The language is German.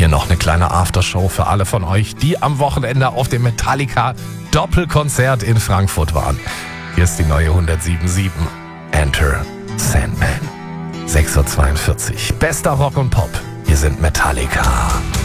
hier noch eine kleine Aftershow für alle von euch, die am Wochenende auf dem Metallica Doppelkonzert in Frankfurt waren. Hier ist die neue 107.7 Enter Sandman. 6:42 Uhr. Bester Rock und Pop. Hier sind Metallica.